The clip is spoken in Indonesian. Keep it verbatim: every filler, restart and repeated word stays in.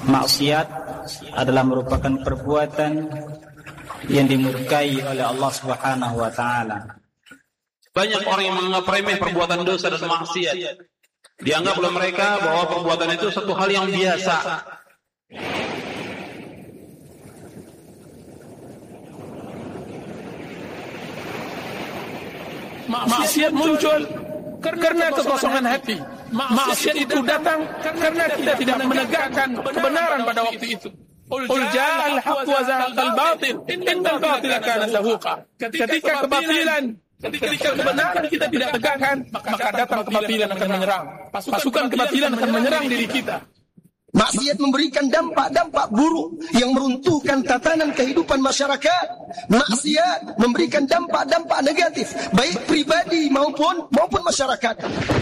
maksiat adalah merupakan perbuatan yang dimurkai oleh Allah Subhanahu wa taala. Banyak orang yang menganggap remeh perbuatan dosa dan maksiat. Dianggap oleh mereka bahwa perbuatan itu satu hal yang biasa. Maksiat muncul karena kekosongan hati. Maksiat itu datang karena kita tidak menegakkan kebenaran pada waktu itu. Qul ja'al haqq wa zahaqal batil innal batila kana zahuqa. Ketika kebatilan, ketika kebenaran kita tidak tegakkan, maka datang kebatilan akan menyerang. Pasukan kebatilan akan menyerang diri kita. Maksiat memberikan dampak-dampak buruk yang meruntuhkan tatanan kehidupan masyarakat. Maksiat memberikan dampak-dampak negatif baik pribadi maupun maupun masyarakat.